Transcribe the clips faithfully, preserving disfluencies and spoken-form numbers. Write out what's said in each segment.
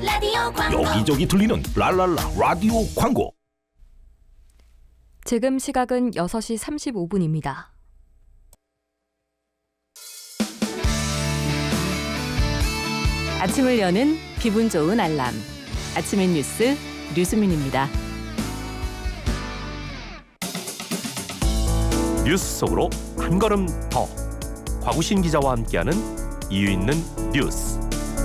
라디오 광고. 여기저기 들리는 랄랄라 라디오 광고. 지금 시각은 여섯 시 삼십오 분입니다. 아침을 여는 기분 좋은 알람. 아침의 뉴스 류수민입니다. 뉴스 속으로 한 걸음 더. 곽우신 기자와 함께하는 이유 있는 뉴스.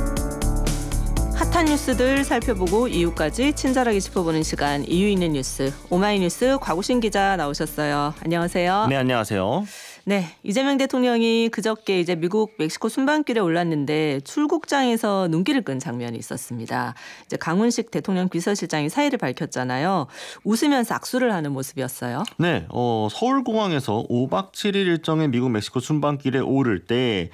핫한 뉴스들 살펴보고 이유까지 친절하게 짚어보는 시간, 이유 있는 뉴스. 오마이뉴스 곽우신 기자 나오셨어요. 안녕하세요. 네, 안녕하세요. 네, 이재명 대통령이 그저께 이제 미국 멕시코 순방길에 올랐는데 출국장에서 눈길을 끈 장면이 있었습니다. 이제 강훈식 대통령 비서실장이 사의를 밝혔잖아요. 웃으면서 악수를 하는 모습이었어요. 네, 어, 서울공항에서 오박 칠일 일정의 미국 멕시코 순방길에 오를 때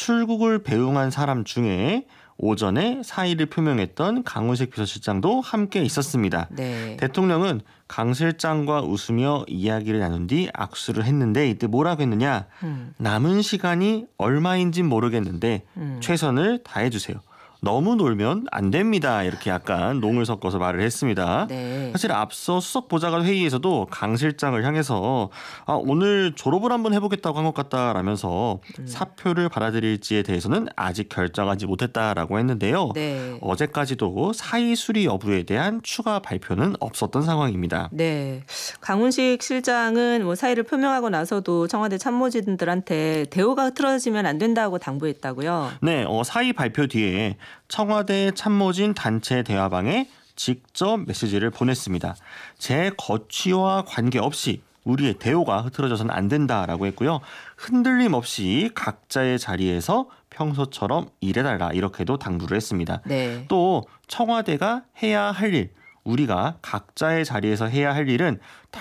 출국을 배웅한 사람 중에 오전에 사의를 표명했던 강훈식 비서실장도 함께 있었습니다. 네. 대통령은 강 실장과 웃으며 이야기를 나눈 뒤 악수를 했는데 이때 뭐라고 했느냐. 음. 남은 시간이 얼마인진 모르겠는데 음. 최선을 다해주세요. 너무 놀면 안 됩니다. 이렇게 약간 농을 섞어서 말을 했습니다. 네. 사실 앞서 수석 보좌관 회의에서도 강 실장을 향해서 아, 오늘 졸업을 한번 해보겠다고 한 것 같다라면서 음. 사표를 받아들일지에 대해서는 아직 결정하지 못했다라고 했는데요. 네. 어제까지도 사의 수리 여부에 대한 추가 발표는 없었던 상황입니다. 네, 강훈식 실장은 뭐 사의를 표명하고 나서도 청와대 참모진들한테 대우가 흐트러지면 안 된다고 당부했다고요. 네, 어, 사의 발표 뒤에 청와대 참모진 단체 대화방에 직접 메시지를 보냈습니다. 제 거취와 관계없이 우리의 대우가 흐트러져서는 안 된다라고 했고요. 흔들림 없이 각자의 자리에서 평소처럼 일해달라 이렇게도 당부를 했습니다. 네. 또 청와대가 해야 할 일, 우리가 각자의 자리에서 해야 할 일은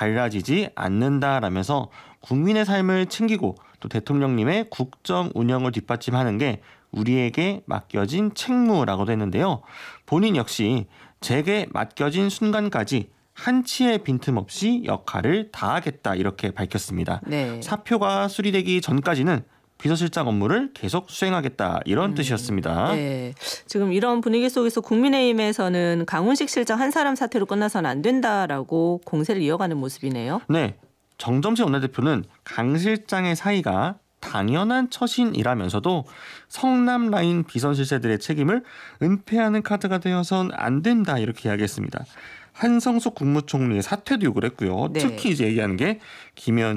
달라지지 않는다라면서 국민의 삶을 챙기고 또 대통령님의 국정 운영을 뒷받침하는 게 우리에게 맡겨진 책무라고도 했는데요. 본인 역시 제게 맡겨진 순간까지 한치의 빈틈없이 역할을 다하겠다 이렇게 밝혔습니다. 네. 사표가 수리되기 전까지는 비서실장 업무를 계속 수행하겠다 이런 음, 뜻이었습니다. 네. 지금 이런 분위기 속에서 국민의힘에서는 강훈식 실장 한 사람 사태로 끝나서는 안 된다라고 공세를 이어가는 모습이네요. 네, 정점식 원내대표는 강 실장의 사의가 당연한 처신이라면서도 성남 라인 비선실세들의 책임을 은폐하는 카드가 되어선 안 된다 이렇게 이야기했습니다. 한성숙 국무총리의 사퇴도 요구를 했고요. 네. 특히 이제 얘기하는 게 김현